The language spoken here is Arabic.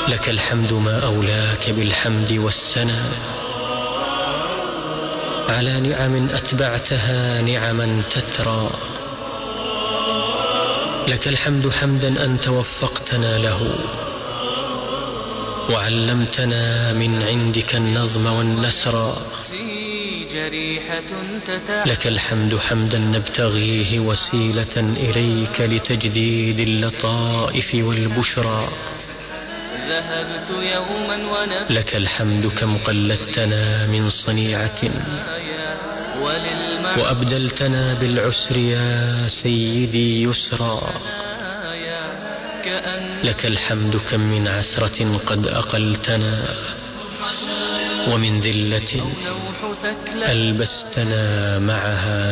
لك الحمد ما أولاك بالحمد والثناء على نعم أتبعتها نعما تترى. لك الحمد حمدا أنت وفقتنا له وعلمتنا من عندك النظم والنثر. لك الحمد حمدا نبتغيه وسيلة إليك لتجديد اللطائف والبشرى. لك الحمد كم قلدتنا من صنيعة وأبدلتنا بالعسر يا سيدي يسرا. لك الحمد كم من عثرة قد أقلتنا ومن ذلة ألبستنا معها